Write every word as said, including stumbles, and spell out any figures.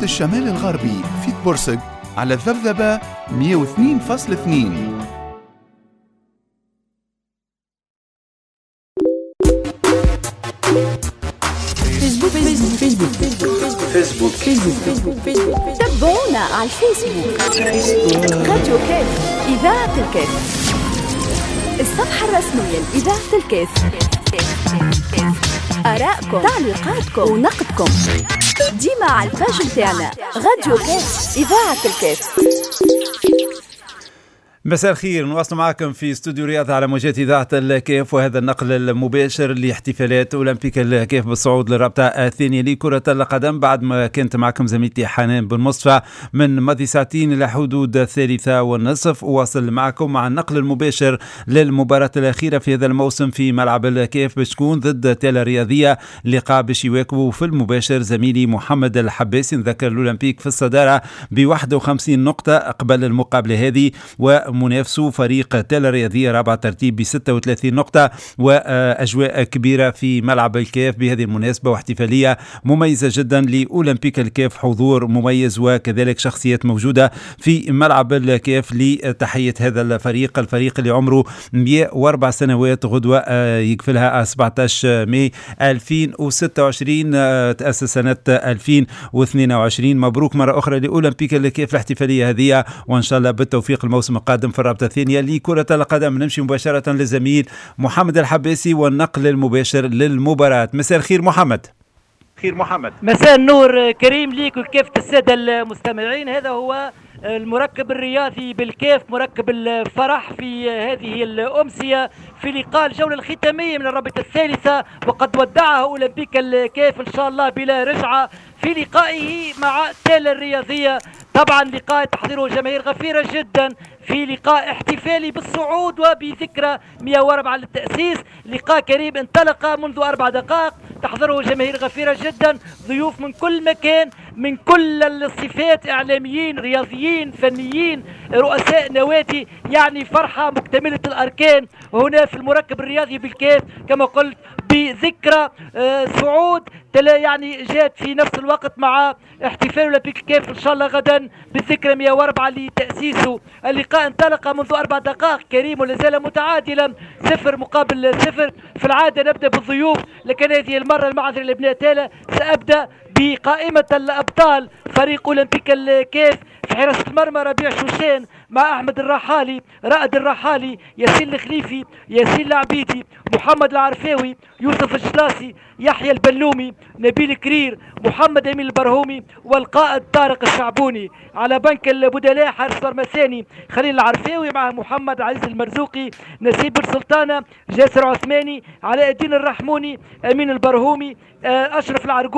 الشمال الغربي في بورسق على الذبذبة مئة واثنين فاصلة اثنين. فيسبوك فيسبوك فيسبوك فيسبوك فيسبوك فيسبوك تابعونا على الفيسبوك. راديو كاف إذاعة الكاف، الصفحة الرسمية لإذاعة الكاف. آراءكم، تعليقاتكم ونقدكم ديما على الباج متاعنا راديو كاف إذاعة الكاف. مساء الخير، نواصل معكم في استوديو رياض على موجات إذاعة الكاف، وهذا النقل المباشر لاحتفالات أولمبيك الكاف بالصعود للرابطة الثانية لكرة القدم، بعد ما كانت معكم زميلتي حنان بن مصطفى من ماضي ساعتين إلى حدود الثالثة والنصف. واصل معكم مع النقل المباشر للمباراة الأخيرة في هذا الموسم في ملعب الكاف باش تكون ضد تالا رياضية، لقاء باش يواكبوا في المباشر زميلي محمد الحباسي. نذكر الأولمبيك في الصدارة ب واحد وخمسين نقطة قبل المقابلة هذه، و منافسه فريق تالا رياضية رابع ترتيب ب ستة وثلاثين نقطة، وأجواء كبيرة في ملعب الكاف بهذه المناسبة، واحتفالية مميزة جدا لأولمبيك الكاف، حضور مميز وكذلك شخصيات موجودة في ملعب الكاف لتحية هذا الفريق الفريق اللي عمره مئة وأربع سنوات غدوة يقفلها سبعة عشر ماي ألفين وستة وعشرين، تأسس سنة ألفين واثنين وعشرين. مبروك مرة أخرى لأولمبيك الكاف الاحتفالية هذه، وإن شاء الله بالتوفيق الموسم القادم في الرابطة الثانية لكرة القدم. نمشي مباشرة للزميل محمد الحباسي والنقل المباشر للمباراة. مساء الخير محمد. خير محمد. مساء النور كريم ليك وكافة السادة المستمعين. هذا هو المركب الرياضي بالكاف، مركب الفرح في هذه الأمسية في لقاء الجولة الختامية من الرابطة الثالثة، وقد ودعها أولمبيك الكاف إن شاء الله بلا رجعة في لقائه مع تالا الرياضية. طبعا لقاء تحضيره جماهير غفيرة جدا، في لقاء احتفالي بالصعود وبذكرى مئة وأربعة للتأسيس. لقاء كريم انطلق منذ أربع دقائق، تحضره جماهير غفيرة جدا، ضيوف من كل مكان، من كل الصفات، إعلاميين، رياضيين، فنيين، رؤساء نوادي، يعني فرحة مكتملة الأركان هنا في المركب الرياضي بالكاف كما قلت، بذكرى آه صعود تلا، يعني جات في نفس الوقت مع احتفال أولمبيك الكاف إن شاء الله غدا بالذكرى مئة وأربعة لتأسيسه. اللقاء انطلق منذ أربع دقائق كريم ولا زال متعادلا، صفر مقابل صفر. في العادة نبدأ بالضيوف، لكن هذه المرة المعذرة لابناء تالا سأبدأ بقائمة الأبطال فريق أولمبيك الكاف. في حراسة المرمى ربيع شوشان مع أحمد الرحالي، رائد الرحالي، ياسين الخليفي، ياسين العبيدي، محمد العرفاوي، يوسف الجلاسي، يحيى البلومي، نبيل كرير، محمد أمين البرهومي، والقائد طارق الشعبوني. على بنك البدلاء حارس مرمى ثاني خليل العرفاوي مع محمد عزيز المرزوقي، نسيب السلطانة، جاسر عثماني، علاء الدين الرحموني، أمين البرهومي، أشرف العرقوي.